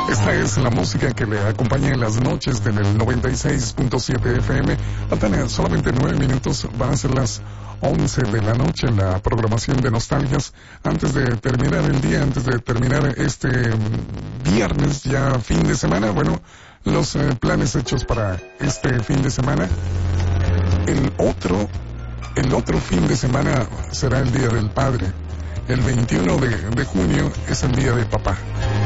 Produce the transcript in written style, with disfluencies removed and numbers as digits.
Esta es la música que le acompaña en las noches en el 96.7 FM. Faltan solamente 9 minutos, van a ser las 11 de la noche en la programación de Nostalgias. Antes de terminar el día, antes de terminar este viernes, ya fin de semana, bueno, los planes hechos para este fin de semana. El otro fin de semana será el Día del Padre. El 21 de junio es el Día de Papá.